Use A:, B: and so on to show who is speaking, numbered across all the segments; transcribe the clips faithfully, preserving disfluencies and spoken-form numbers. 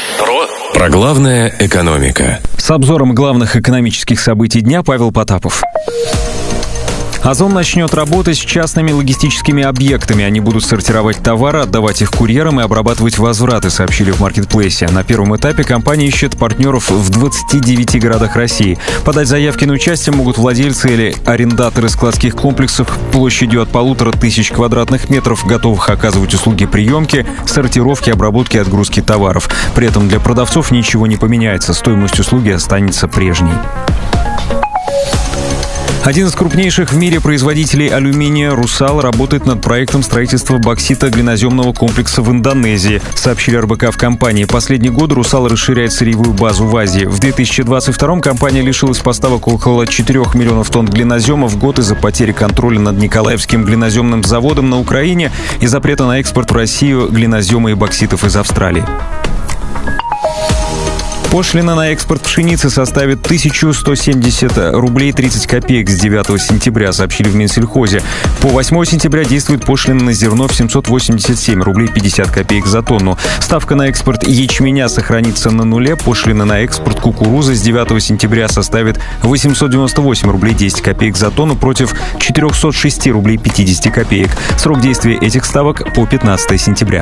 A: Про... Про главное экономика.
B: С обзором главных экономических событий дня Павел Потапов. Озон начнет работать с частными логистическими объектами. Они будут сортировать товары, отдавать их курьерам и обрабатывать возвраты, сообщили в маркетплейсе. На первом этапе компания ищет партнеров в двадцати девяти городах России. Подать заявки на участие могут владельцы или арендаторы складских комплексов площадью от полутора тысяч квадратных метров, готовых оказывать услуги приемки, сортировки, обработки и отгрузки товаров. При этом для продавцов ничего не поменяется, стоимость услуги останется прежней. Один из крупнейших в мире производителей алюминия «Русал» работает над проектом строительства бокситоглиноземного комплекса в Индонезии, сообщили эр бэ ка в компании. Последний год «Русал» расширяет сырьевую базу в Азии. В две тысячи двадцать втором компания лишилась поставок около четырёх миллионов тонн глинозема в год из-за потери контроля над Николаевским глиноземным заводом на Украине и запрета на экспорт в Россию глинозема и бокситов из Австралии. Пошлина на экспорт пшеницы составит тысячу сто семьдесят рублей тридцать копеек с девятого сентября, сообщили в Минсельхозе. По восьмого сентября действует пошлина на зерно в семьсот восемьдесят семь рублей пятьдесят копеек за тонну. Ставка на экспорт ячменя сохранится на нуле. Пошлина на экспорт кукурузы с девятого сентября составит восемьсот девяносто восемь рублей десять копеек за тонну против четырехсот шести рублей пятьдесят копеек. Срок действия этих ставок по пятнадцатого сентября.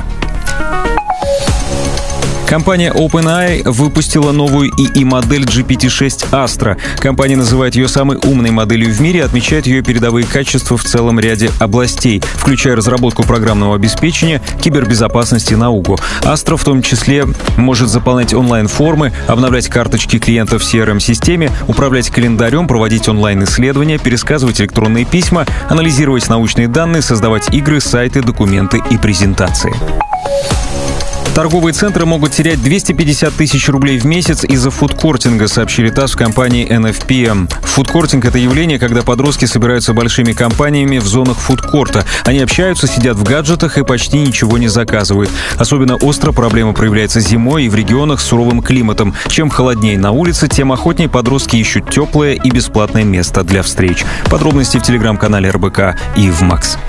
B: Компания OpenAI выпустила новую ИИ модель джи пи ти шесть Astra. Компания называет ее самой умной моделью в мире и отмечает ее передовые качества в целом ряде областей, включая разработку программного обеспечения, кибербезопасности и науку. Astra в том числе может заполнять онлайн-формы, обновлять карточки клиентов в си ар эм-системе, управлять календарем, проводить онлайн-исследования, пересказывать электронные письма, анализировать научные данные, создавать игры, сайты, документы и презентации. Торговые центры могут терять двести пятьдесят тысяч рублей в месяц из-за фудкортинга, сообщили ТАСС в компании эн эф пи эм. Фудкортинг — это явление, когда подростки собираются большими компаниями в зонах фудкорта. Они общаются, сидят в гаджетах и почти ничего не заказывают. Особенно остро проблема проявляется зимой и в регионах с суровым климатом. Чем холоднее на улице, тем охотнее подростки ищут теплое и бесплатное место для встреч. Подробности в телеграм-канале эр бэ ка и в Макс.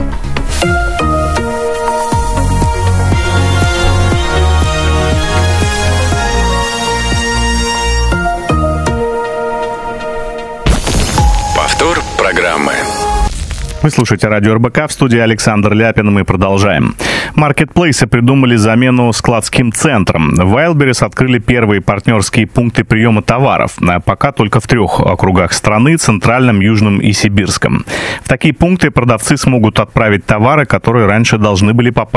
A: Программы.
C: Вы слушаете радио эр бэ ка, в студии Александр Ляпин, мы продолжаем. Маркетплейсы придумали замену складским центрам. В Wildberries открыли первые партнерские пункты приема товаров, пока только в трех округах страны: Центральном, Южном и Сибирском. В такие пункты продавцы смогут отправить товары, которые раньше должны были попасть